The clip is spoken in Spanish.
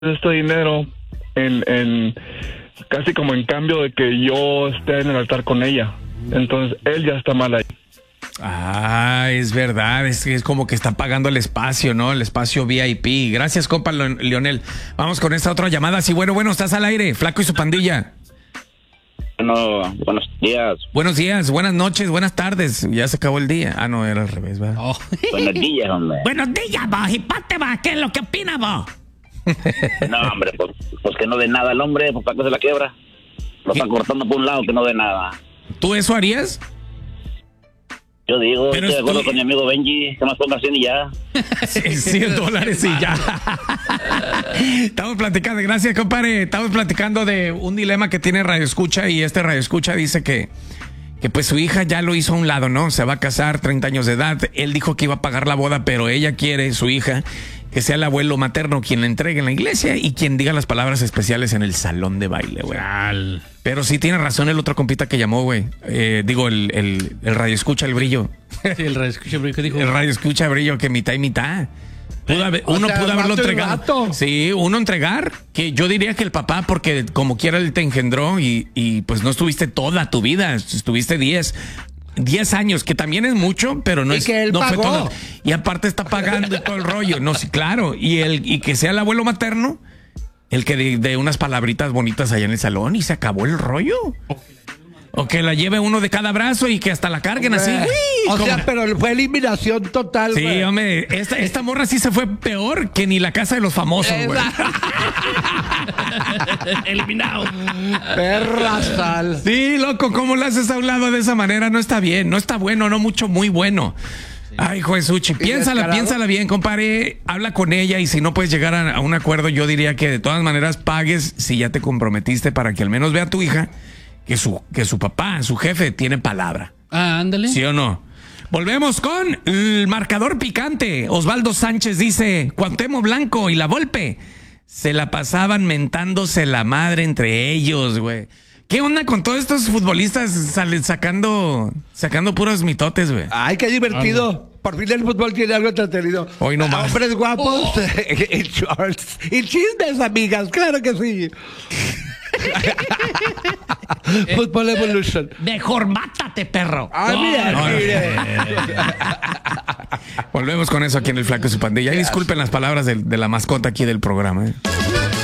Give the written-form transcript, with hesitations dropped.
este dinero en casi como en cambio de que yo esté en el altar con ella. Entonces él ya está mal ahí. Ah, es verdad, es como que está pagando el espacio, ¿no? El espacio VIP. Gracias, compa Leonel. Vamos con esta otra llamada. Sí, bueno, estás al aire, Flaco y su pandilla. Bueno, buenos días. Buenos días, buenas noches, buenas tardes. Ya se acabó el día. Ah, no, era al revés, ¿verdad? Oh. Buenos días, hombre. Buenos días, vos. ¿Y pate, vos? ¿Qué es lo que opinas, vos? No, hombre, pues que no dé nada el hombre, pues para que se la quiebra. Lo está cortando por un lado, que no dé nada. ¿Tú eso harías? Yo digo, Pero estoy de acuerdo estoy- con mi amigo Benji, que más ponga 100 y ya. $100 y ya. Estamos platicando, gracias, compadre. Estamos platicando de un dilema que tiene Radio Escucha y este Radio Escucha dice que pues su hija ya lo hizo a un lado, ¿no? Se va a casar, 30 años de edad. Él dijo que iba a pagar la boda, pero ella quiere, su hija, que sea el abuelo materno quien la entregue en la iglesia y quien diga las palabras especiales en el salón de baile, güey. Pero sí tiene razón el otro compita que llamó, güey. Digo, el Radio Escucha, el brillo. Sí, el radio escucha, ¿qué dijo? El Radio Escucha, brillo, que mitad y mitad. Uno sea, pudo haberlo vato y entregado. vato. Sí, uno entregar, que yo diría que el papá, porque como quiera él te engendró y pues no estuviste toda tu vida, estuviste 10 años, que también es mucho, pero no Y es que él no fue pagó. todo. Y aparte está pagando y todo el rollo. No, sí, claro. Y que sea el abuelo materno, el que de unas palabritas bonitas allá en el salón y se acabó el rollo. O que la lleve uno de cada brazo y que hasta la carguen así. Güey. ¡Uy! O Como- sea, pero fue eliminación total, Sí, güey. hombre, esta morra sí se fue peor que ni la casa de los famosos, güey. Eliminado. Perra sal. Sí, loco, ¿cómo la haces a un lado de esa manera? No está bien, no está bueno, no mucho, muy bueno. Ay, Juesuchi, piénsala descarado. bien, compadre. Habla con ella y si no puedes llegar a un acuerdo, yo diría que de todas maneras pagues si ya te comprometiste para que al menos vea a tu hija que su papá, su jefe, tiene palabra. Ah, ándale. ¿Sí o no? Volvemos con el marcador picante. Osvaldo Sánchez dice, Cuauhtémoc Blanco y la Volpe se la pasaban mentándose la madre entre ellos, güey. ¿Qué onda con todos estos futbolistas sacando puros mitotes, güey? Ay, qué divertido. Por fin el fútbol tiene algo entretenido. Hoy no más. Hombres guapos y shorts. Y chismes, amigas, claro que sí. Fútbol Evolution. Mejor mátate, perro. Ay, mira, no, no. mire. Volvemos con eso aquí en el Flaco y su pandilla. Y disculpen las palabras de la mascota aquí del programa, ¿eh?